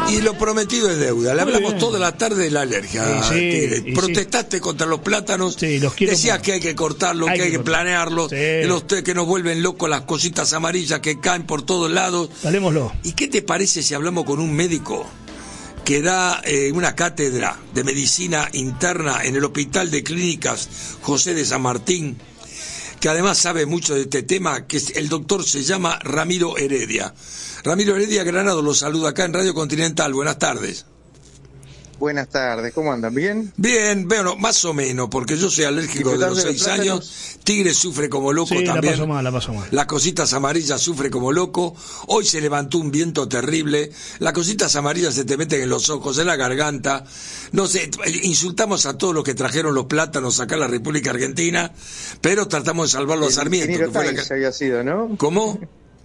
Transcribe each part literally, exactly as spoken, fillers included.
Y lo prometido es deuda. Le hablamos toda la tarde de la alergia. Sí, sí, Protestaste sí. contra los plátanos. Sí, los quiero. Decías que hay que cortarlos, hay que hay que planearlos. Sí. Los, que nos vuelven locos las cositas amarillas que caen por todos lados. Halémoslo. ¿Y qué te parece si hablamos con un médico que da eh, una cátedra de medicina interna en el Hospital de Clínicas José de San Martín, que además sabe mucho de este tema, que es, el doctor se llama Ramiro Heredia? Ramiro Heredia Granado los saluda acá en Radio Continental. Buenas tardes. Buenas tardes, ¿cómo andan? ¿Bien? Bien, bueno, más o menos, porque yo soy alérgico de los seis años. Tigre sufre como loco sí, también. la paso mal, la paso mal. Las cositas amarillas sufre como loco. Hoy se levantó un viento terrible. Las cositas amarillas se te meten en los ojos, en la garganta. No sé, insultamos a todos los que trajeron los plátanos acá a la República Argentina, pero tratamos de salvarlo a Sarmiento. El ingeniero que Tais la... había sido, ¿no? ¿Cómo?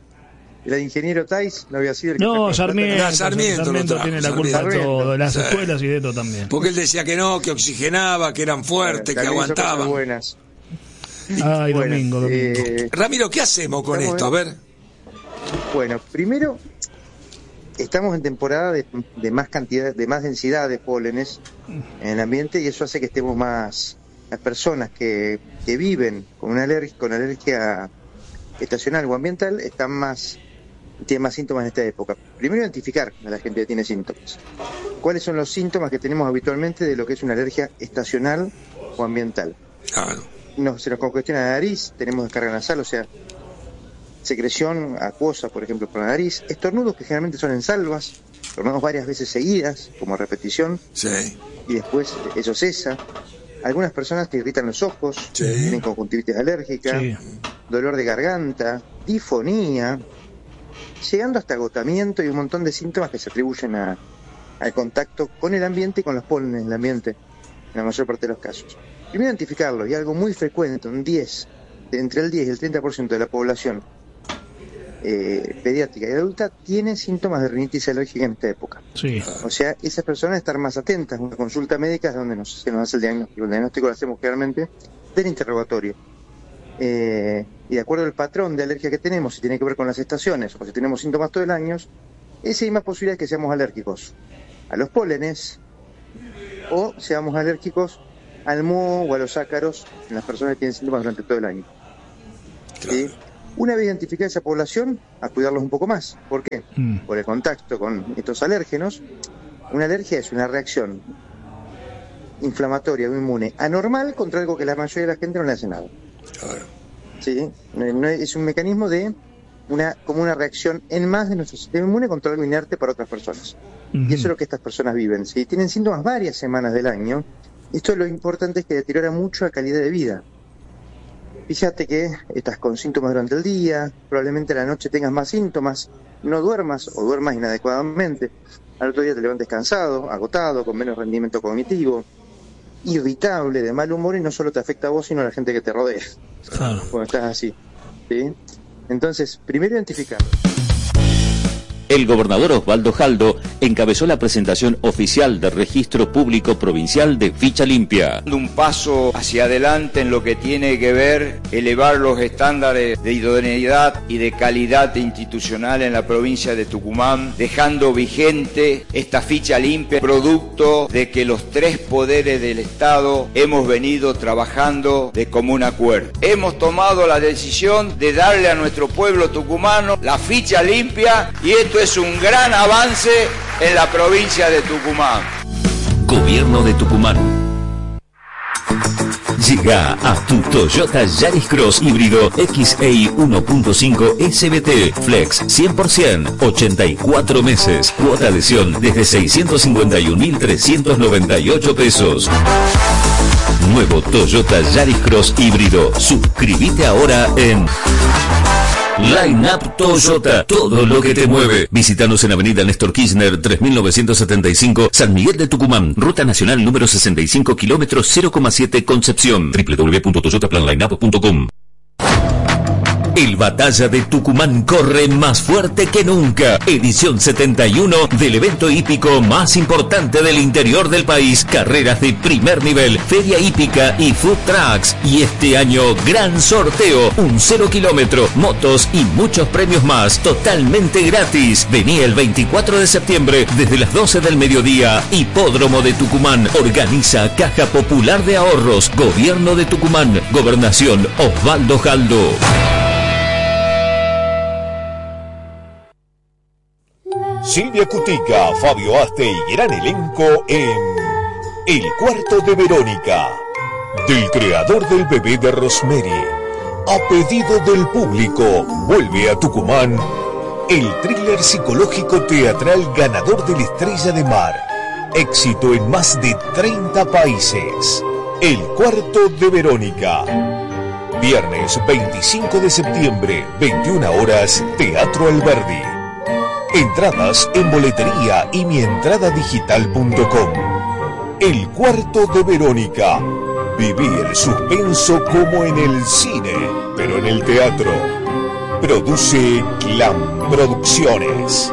El ingeniero Tais no había sido el que No, Sarmiento, ah, Sarmiento, Sarmiento trajo, tiene la Sarmiento. culpa de todo, de las Sí. escuelas y de todo también. Porque él decía que no, que oxigenaba, que eran fuertes, Bueno, que aguantaban. Buenas. Ay, Bueno, domingo, domingo. Eh, Ramiro, ¿qué hacemos con esto? A ver. Bueno, primero, estamos en temporada de, de más cantidad, de más densidad de pólenes en el ambiente y eso hace que estemos más, las personas que, que viven con una alergia, con alergia estacional o ambiental están más, tienen más síntomas en esta época. Primero, identificar a la gente que tiene síntomas. ¿Cuáles son los síntomas que tenemos habitualmente de lo que es una alergia estacional o ambiental? Claro. Nos, se nos congestiona la nariz, tenemos descarga nasal, o sea, secreción acuosa, por ejemplo, por la nariz, estornudos que generalmente son en salvas, estornudos varias veces seguidas, como repetición, Sí. y después eso cesa. Algunas personas te irritan los ojos, Sí. tienen conjuntivitis alérgica, Sí. dolor de garganta, tifonía, llegando hasta agotamiento y un montón de síntomas que se atribuyen a, al contacto con el ambiente y con los pólenes del ambiente, en la mayor parte de los casos. Primero identificarlo, y algo muy frecuente, un diez, entre el diez y el treinta por ciento de la población eh, pediátrica y adulta tiene síntomas de rinitis alérgica en esta época. Sí. O sea, esas personas estar más atentas. Una consulta médica es donde nos, se nos hace el diagnóstico. El diagnóstico lo hacemos claramente del interrogatorio. Eh, y de acuerdo al patrón de alergia que tenemos, si tiene que ver con las estaciones o si tenemos síntomas todo el año, esa hay más posibilidad de que seamos alérgicos a los pólenes o seamos alérgicos al moho o a los ácaros en las personas que tienen síntomas durante todo el año. Claro. ¿Sí? Una vez identificada esa población, a cuidarlos un poco más. ¿Por qué? Mm. Por el contacto con estos alérgenos. Una alergia es una reacción inflamatoria o inmune anormal contra algo que la mayoría de la gente no le hace nada. Claro. ¿Sí? No, no es un mecanismo de una como una reacción en más de nuestro sistema inmune contra algo inerte para otras personas. Uh-huh. Y eso es lo que estas personas viven. Si tienen síntomas varias semanas del año, esto lo importante es que deteriora mucho la calidad de vida. Fíjate que estás con síntomas durante el día, probablemente a la noche tengas más síntomas, no duermas o duermas inadecuadamente, al otro día te levantes cansado, agotado, con menos rendimiento cognitivo, irritable, de mal humor, y no solo te afecta a vos, sino a la gente que te rodea, Claro. cuando estás así, ¿sí? Entonces, primero identificarlo. El gobernador Osvaldo Jaldo encabezó la presentación oficial del Registro Público Provincial de Ficha Limpia. Un paso hacia adelante en lo que tiene que ver elevar los estándares de idoneidad y de calidad institucional en la provincia de Tucumán, dejando vigente esta ficha limpia, producto de que los tres poderes del Estado hemos venido trabajando de común acuerdo. Hemos tomado la decisión de darle a nuestro pueblo tucumano la ficha limpia y esto es un gran avance en la provincia de Tucumán. Gobierno de Tucumán. Llega a tu Toyota Yaris Cross híbrido X E I uno punto cinco S B T Flex cien por ciento, ochenta y cuatro meses, cuota adhesión desde seiscientos cincuenta y un mil trescientos noventa y ocho pesos. Nuevo Toyota Yaris Cross híbrido. Suscríbete ahora en Line Up Toyota, todo lo que te mueve. Visítanos en Avenida Néstor Kirchner tres mil novecientos setenta y cinco, San Miguel de Tucumán, Ruta Nacional número sesenta y cinco, kilómetros cero coma siete, Concepción. doble u doble u doble u punto toyota plan line up punto com. El Batalla de Tucumán corre más fuerte que nunca. Edición setenta y uno del evento hípico más importante del interior del país. Carreras de primer nivel, feria hípica y food trucks. Y este año, gran sorteo. Un cero kilómetro, motos y muchos premios más. Totalmente gratis. Vení el veinticuatro de septiembre desde las doce del mediodía. Hipódromo de Tucumán. Organiza Caja Popular de Ahorros. Gobierno de Tucumán. Gobernación Osvaldo Jaldo. Silvia Cutica, Fabio Aste y gran elenco en El cuarto de Verónica, del creador del bebé de Rosemary. A pedido del público, vuelve a Tucumán el thriller psicológico teatral ganador de la Estrella de Mar. Éxito en más de treinta países. El cuarto de Verónica. Viernes veinticinco de septiembre, veintiuna horas, Teatro Alberdi. Entradas en boletería y mientradadigital punto com. El cuarto de Verónica. Viví el suspenso como en el cine, pero en el teatro. Produce Clam Producciones.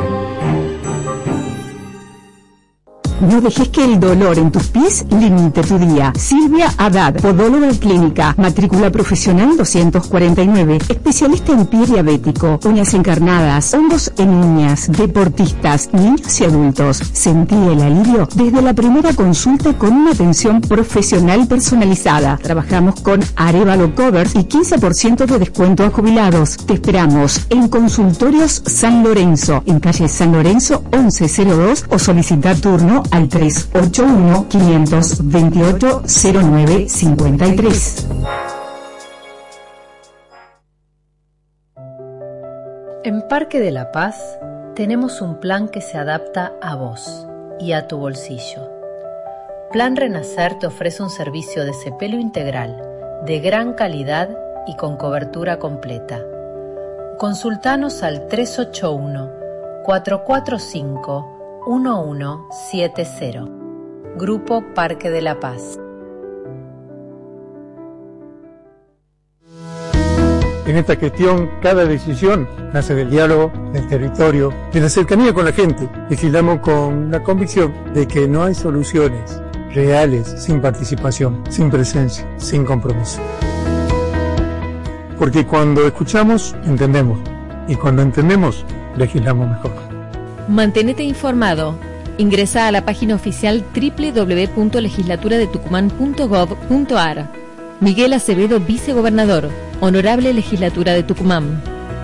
No dejes que el dolor en tus pies limite tu día. Silvia Haddad, podóloga clínica, matrícula profesional doscientos cuarenta y nueve, especialista en pie diabético, uñas encarnadas, hongos en uñas, deportistas, niños y adultos. Sentí el alivio desde la primera consulta con una atención profesional personalizada. Trabajamos con Arevalo Covers y quince por ciento de descuento a jubilados. Te esperamos en Consultorios San Lorenzo, en calle San Lorenzo once cero dos, o solicita turno al tres ocho uno, cinco dos ocho, cero nueve cinco tres. En Parque de la Paz tenemos un plan que se adapta a vos y a tu bolsillo. Plan Renacer te ofrece un servicio de cepelo integral, de gran calidad y con cobertura completa. Consultanos al tres ocho uno, cuatro cuatro cinco, uno uno siete cero. Grupo Parque de la Paz. En esta gestión, cada decisión nace del diálogo, del territorio, de la cercanía con la gente. Legislamos con la convicción de que no hay soluciones reales sin participación, sin presencia, sin compromiso. Porque cuando escuchamos, entendemos. Y cuando entendemos, legislamos mejor. Mantenete informado. Ingresa a la página oficial doble u doble u doble u punto legislatura de tucumán punto gov punto ar. Miguel Acevedo, vicegobernador. Honorable Legislatura de Tucumán.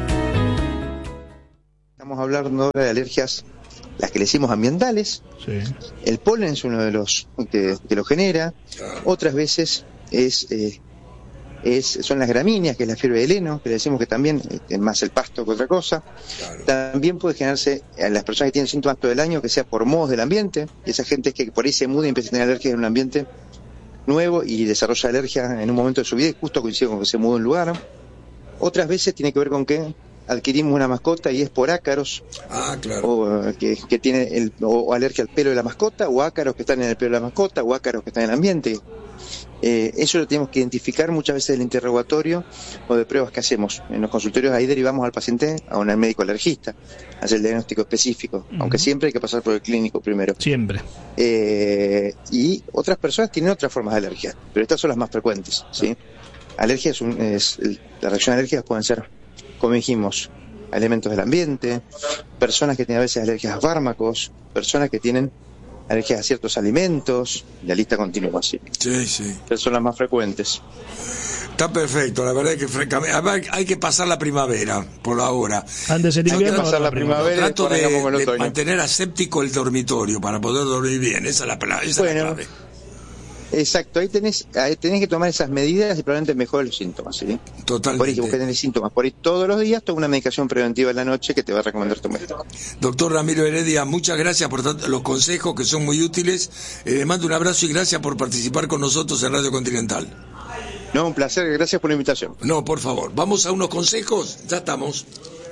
Estamos hablando de alergias, las que le decimos ambientales. Sí. El polen es uno de los que, que lo genera. Otras veces es... Eh, Es, son las gramíneas, que es la fiebre de heno, que le decimos que también es más el pasto que otra cosa. Claro. También puede generarse en las personas que tienen síntomas todo el año, que sea por mohos del ambiente, y esa gente que por ahí se muda y empieza a tener alergias en un ambiente nuevo y desarrolla alergia en un momento de su vida y justo coincide con que se muda un lugar. Otras veces tiene que ver con que adquirimos una mascota y es por ácaros, ah, claro. o, que, que tiene el, o, o alergia al pelo de la mascota, o ácaros que están en el pelo de la mascota, o ácaros que están en el ambiente. Eh, eso lo tenemos que identificar muchas veces del interrogatorio o de pruebas que hacemos. En los consultorios ahí derivamos al paciente a un médico alergista, a hacer el diagnóstico específico, uh-huh. aunque siempre hay que pasar por el clínico primero. Siempre. Eh, y otras personas tienen otras formas de alergia, pero estas son las más frecuentes, ¿sí? Alergia es, un, es la reacción alérgica pueden ser, como dijimos, elementos del ambiente, personas que tienen a veces alergias a fármacos, personas que tienen alergias a ciertos alimentos, la lista continúa así. Sí, sí. Esas son las más frecuentes. Está perfecto, la verdad es que francamente hay que pasar la primavera por ahora. Antes de hay que pasar la primavera. Trato de, de mantener aséptico el dormitorio para poder dormir bien. Esa es la, esa bueno, es la clave. Exacto, ahí tenés, ahí tenés que tomar esas medidas y probablemente mejorar los síntomas, ¿sí? Totalmente. Por ahí que vos tenés síntomas, por ahí todos los días toma una medicación preventiva en la noche que te va a recomendar tu médico. Doctor Ramiro Heredia, muchas gracias por los consejos que son muy útiles. Eh, le mando un abrazo y gracias por participar con nosotros en Radio Continental. No, un placer, gracias por la invitación. No, por favor, vamos a unos consejos, ya estamos.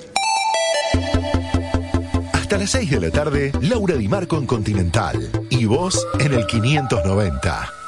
Hasta las seis de la tarde, Laura Di Marco en Continental. Y vos en el quinientos noventa.